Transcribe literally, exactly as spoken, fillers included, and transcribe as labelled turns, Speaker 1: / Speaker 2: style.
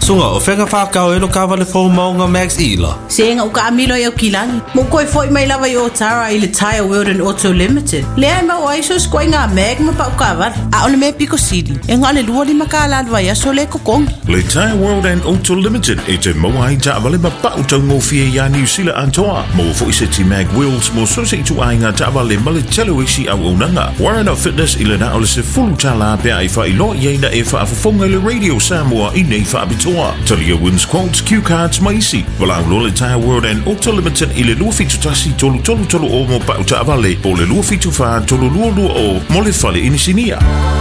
Speaker 1: Sunga o whenga whakau e lo kawale po maunga Max Ila.
Speaker 2: Senga uka amilo e o kilangi. Mo koe foi mai lava i o Tara i le Tire World and Auto Limited. Lea ma o aiso skoi ngā meg ma pa uka avar. A ole me Pico City. E ngā le lua li maka alalwa ia so le kokongi.
Speaker 3: Le Tire World and Auto Limited e te moa i ta avale ma pa utau ngofie ia New Zealand antoa. Mo fo i se ti mag wheels mo so se tu ai ngā ta avale ma le telo isi au unanga. Warren Up Fitness i le na ole se fulu tala pia i wha i lo i eina e wha afafonga le Radio Samoa i nei wha abitoa. Talia wins quotes, cue cards, maisi. Wala au lo le Tire World and Auto Limited i le lua fitu tasi tolu tolu tolu o mo pa uta avale. O le lua fitu wha tolu lua lua o mo le fale inisinia.